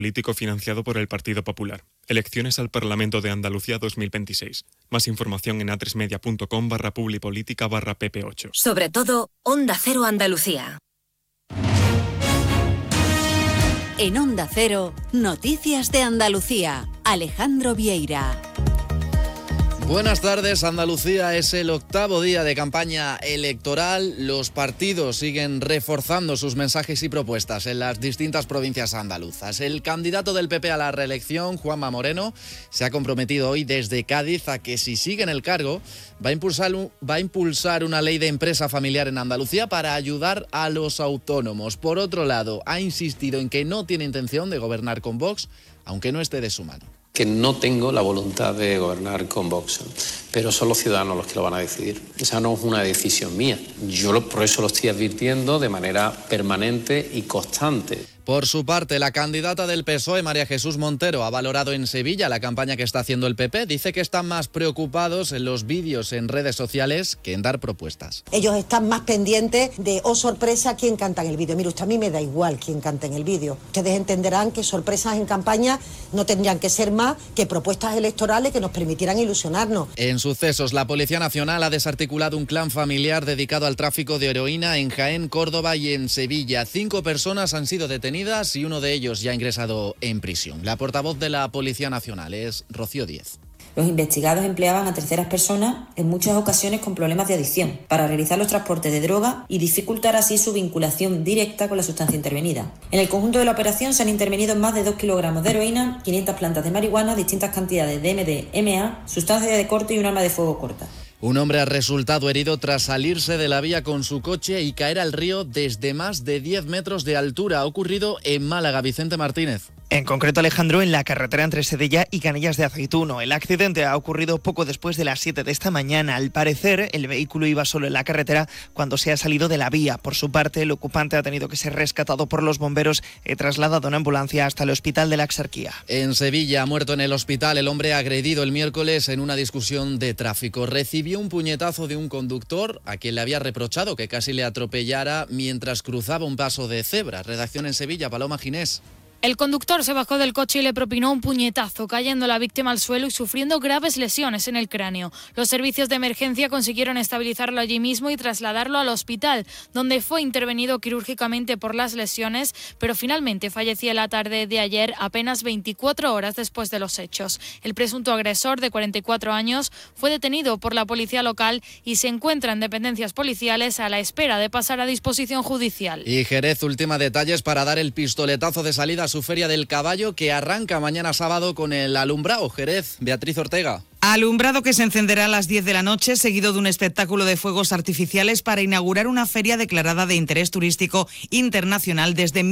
Político financiado por el Partido Popular. Elecciones al Parlamento de Andalucía 2026. Más información en atresmedia.com/publipolítica/pp8. Sobre todo, Onda Cero Andalucía. En Onda Cero, Noticias de Andalucía. Alejandro Vieira. Buenas tardes. Andalucía es el 8º día de campaña electoral. Los partidos siguen reforzando sus mensajes y propuestas en las distintas provincias andaluzas. El candidato del PP a la reelección, Juanma Moreno, se ha comprometido hoy desde Cádiz a que si sigue en el cargo va a impulsar una ley de empresa familiar en Andalucía para ayudar a los autónomos. Por otro lado, ha insistido en que no tiene intención de gobernar con Vox, aunque no esté de su mano. Que no tengo la voluntad de gobernar con Vox, pero son los ciudadanos los que lo van a decidir. Esa no es una decisión mía. Yo por eso lo estoy advirtiendo de manera permanente y constante. Por su parte, la candidata del PSOE, María Jesús Montero, ha valorado en Sevilla la campaña que está haciendo el PP. Dice que están más preocupados en los vídeos en redes sociales que en dar propuestas. Ellos están más pendientes de, oh sorpresa, quién canta en el vídeo. Mire, usted, a mí me da igual quién canta en el vídeo. Ustedes entenderán que sorpresas en campaña no tendrían que ser más que propuestas electorales que nos permitieran ilusionarnos. En sucesos, la Policía Nacional ha desarticulado un clan familiar dedicado al tráfico de heroína en Jaén, Córdoba y en Sevilla. 5 personas han sido detenidas y uno de ellos ya ha ingresado en prisión. La portavoz de la Policía Nacional es Rocío Díez. Los investigados empleaban a terceras personas, en muchas ocasiones con problemas de adicción, para realizar los transportes de droga y dificultar así su vinculación directa con la sustancia intervenida. En el conjunto de la operación se han intervenido más de 2 kilogramos de heroína, 500 plantas de marihuana, distintas cantidades de MDMA, sustancias de corte y un arma de fuego corta. Un hombre ha resultado herido tras salirse de la vía con su coche y caer al río desde más de 10 metros de altura. Ha ocurrido en Málaga. Vicente Martínez. En concreto, Alejandro, en la carretera entre Sedella y Canillas de Aceituno. El accidente ha ocurrido poco después de las 7 de esta mañana. Al parecer, el vehículo iba solo en la carretera cuando se ha salido de la vía. Por su parte, el ocupante ha tenido que ser rescatado por los bomberos y trasladado en ambulancia hasta el Hospital de la Exarquía. En Sevilla ha muerto en el hospital el hombre agredido el miércoles en una discusión de tráfico. Recibió un puñetazo de un conductor a quien le había reprochado que casi le atropellara mientras cruzaba un paso de cebra. Redacción en Sevilla, Paloma Ginés. El conductor se bajó del coche y le propinó un puñetazo, cayendo la víctima al suelo y sufriendo graves lesiones en el cráneo. Los servicios de emergencia consiguieron estabilizarlo allí mismo y trasladarlo al hospital, donde fue intervenido quirúrgicamente por las lesiones, pero finalmente falleció la tarde de ayer, apenas 24 horas después de los hechos. El presunto agresor, de 44 años, fue detenido por la policía local y se encuentra en dependencias policiales a la espera de pasar a disposición judicial. Y Jerez ultima detalles para dar el pistoletazo de salida a su Feria del Caballo, que arranca mañana sábado con el alumbrado. Jerez, Beatriz Ortega. Alumbrado que se encenderá a las 10 de la noche, seguido de un espectáculo de fuegos artificiales para inaugurar una feria declarada de interés turístico internacional desde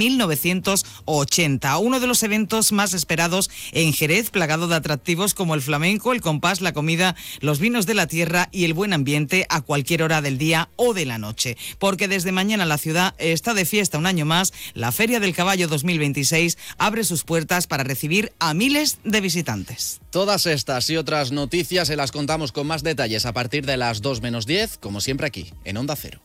1980. Uno de los eventos más esperados en Jerez, plagado de atractivos como el flamenco, el compás, la comida, los vinos de la tierra y el buen ambiente a cualquier hora del día o de la noche. Porque desde mañana la ciudad está de fiesta un año más. La Feria del Caballo 2026 abre sus puertas para recibir a miles de visitantes. Todas estas y otras noticias se las contamos con más detalles a partir de las 2 menos 10, como siempre aquí, en Onda Cero.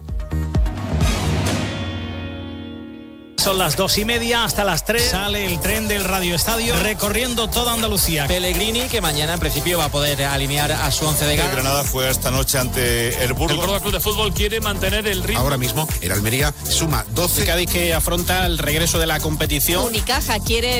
Son las 2:30 hasta las 3. Sale el tren del Radio Estadio recorriendo toda Andalucía. Pellegrini, que mañana en principio va a poder alinear a su 11 de gala. El Granada fue esta noche ante el Burgos. El Córdoba Club de Fútbol quiere mantener el ritmo. Ahora mismo el Almería suma 12. El Cádiz, que afronta el regreso de la competición. Unicaja quiere